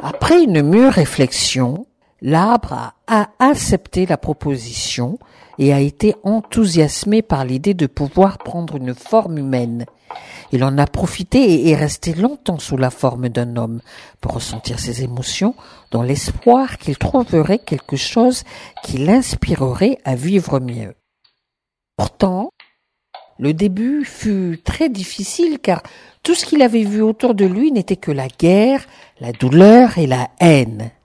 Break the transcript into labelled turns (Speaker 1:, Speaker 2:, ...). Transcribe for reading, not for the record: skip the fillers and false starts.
Speaker 1: Après une mûre réflexion, l'arbre a accepté la proposition et a été enthousiasmé par l'idée de pouvoir prendre une forme humaine. Il en a profité et est resté longtemps sous la forme d'un homme pour ressentir ses émotions dans l'espoir qu'il trouverait quelque chose qui l'inspirerait à vivre mieux. Pourtant, le début fut très difficile car tout ce qu'il avait vu autour de lui n'était que la guerre, la douleur et la haine.